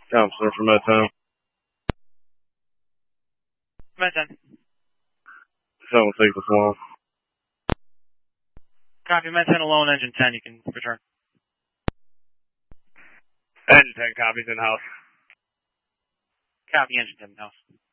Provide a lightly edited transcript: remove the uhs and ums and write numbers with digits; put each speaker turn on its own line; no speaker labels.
Counselor from Med 10.
Med 10.
7-6 as well.
Copy, Med 10 alone, engine 10, you can return.
Engine 10 copies in-house.
Copy, engine 10 in house.